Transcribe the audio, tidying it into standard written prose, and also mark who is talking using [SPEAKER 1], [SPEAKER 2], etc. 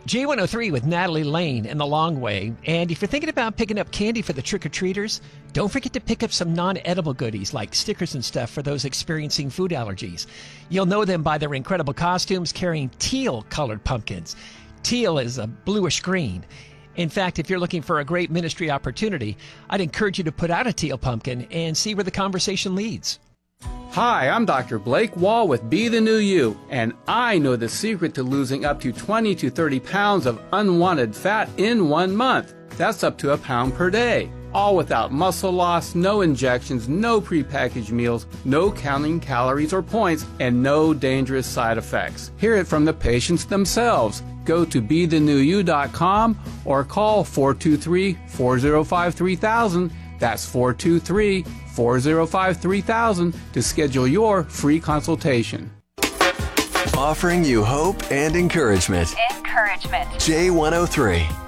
[SPEAKER 1] J103 with Natalie Lane in The Long Way. And if you're thinking about picking up candy for the trick-or-treaters, don't forget to pick up some non-edible goodies like stickers and stuff for those experiencing food allergies. You'll know them by their incredible costumes carrying teal-colored pumpkins. Teal is a bluish green. In fact, if you're looking for a great ministry opportunity, I'd encourage you to put out a teal pumpkin and see where the conversation leads.
[SPEAKER 2] Hi, I'm Dr. Blake Wall with Be the New You, and I know the secret to losing up to 20 to 30 pounds of unwanted fat in 1 month. That's up to a pound per day. All without muscle loss, no injections, no prepackaged meals, no counting calories or points, and no dangerous side effects. Hear it from the patients themselves. Go to BeTheNewYou.com or call 423-405-3000. That's 423-405-3000 to schedule your free consultation.
[SPEAKER 3] Offering you hope and encouragement. J103.